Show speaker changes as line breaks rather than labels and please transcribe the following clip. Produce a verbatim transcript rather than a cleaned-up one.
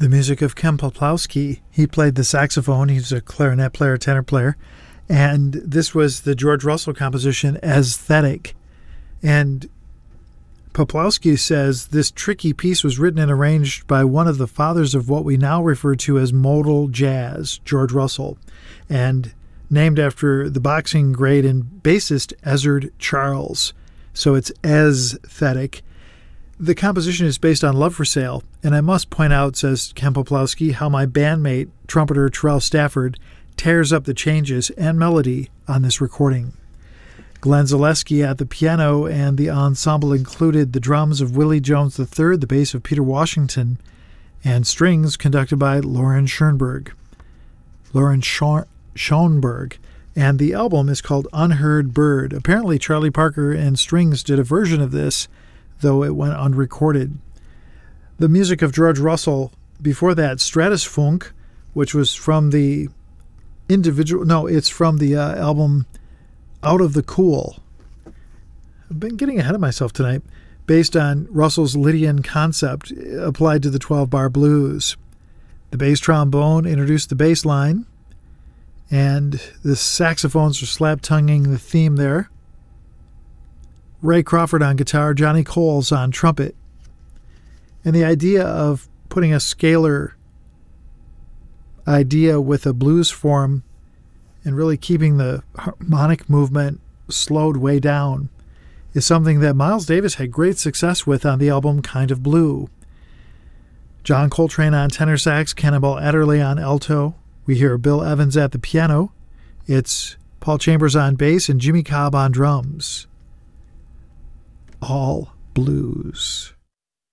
The music of Ken Poplawski. He played the saxophone. He's a clarinet player, tenor player. And this was the George Russell composition, Aesthetic. And Poplawski says this tricky piece was written and arranged by one of the fathers of what we now refer to as modal jazz, George Russell, and named after the boxing great and bassist Ezzard Charles. So it's Aesthetic. The composition is based on Love for Sale, and I must point out, says Ken Poplawski, how my bandmate, trumpeter Terrell Stafford, tears up the changes and melody on this recording. Glenn Zaleski at the piano, and the ensemble included the drums of Willie Jones the third, the bass of Peter Washington, and strings conducted by Lauren Schoenberg. Lauren Scho- Schoenberg. And the album is called Unheard Bird. Apparently Charlie Parker and Strings did a version of this, though it went unrecorded. The music of George Russell, before that, Stratusfunk, which was from the individual, no, it's from the uh, album Out of the Cool. I've been getting ahead of myself tonight. Based on Russell's Lydian concept applied to the twelve-bar blues. The bass trombone introduced the bass line, and the saxophones are slap-tonguing the theme there. Ray Crawford on guitar, Johnny Coles on trumpet. And the idea of putting a scalar idea with a blues form and really keeping the harmonic movement slowed way down is something that Miles Davis had great success with on the album Kind of Blue. John Coltrane on tenor sax, Cannonball Adderley on alto. We hear Bill Evans at the piano. It's Paul Chambers on bass and Jimmy Cobb on drums. All blues.